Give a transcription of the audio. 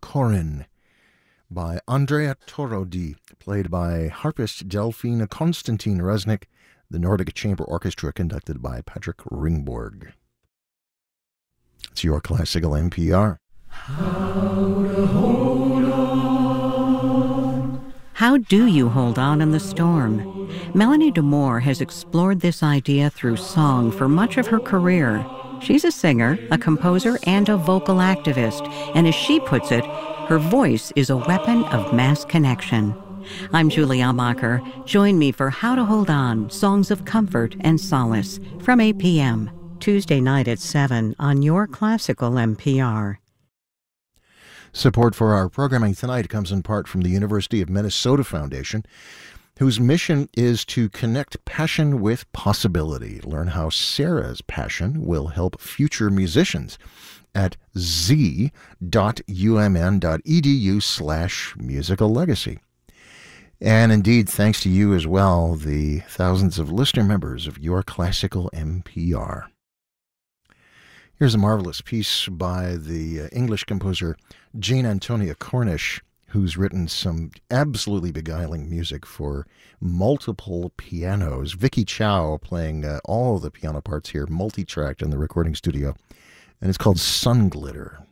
Corin by Andrea Torodi, played by harpist Delphine Konstantin Resnick, the Nordic Chamber Orchestra conducted by Patrick Ringborg. It's your classical NPR. How do you hold on in the storm? Melanie DeMore has explored this idea through song for much of her career. She's a singer, a composer, and a vocal activist, and as she puts it, her voice is a weapon of mass connection. I'm Julie Almacher. Join me for How to Hold On, Songs of Comfort and Solace, from 8 p.m., Tuesday night at 7 on your classical NPR. Support for our programming tonight comes in part from the University of Minnesota Foundation, whose mission is to connect passion with possibility. Learn how Sarah's passion will help future musicians at z.umn.edu/musical legacy. And indeed, thanks to you as well, the thousands of listener members of Your Classical NPR. Here's a marvelous piece by the English composer Jane Antonia Cornish, who's written some absolutely beguiling music for multiple pianos. Vicky Chow playing all of the piano parts here, multi-tracked in the recording studio. And it's called Sun Glitter.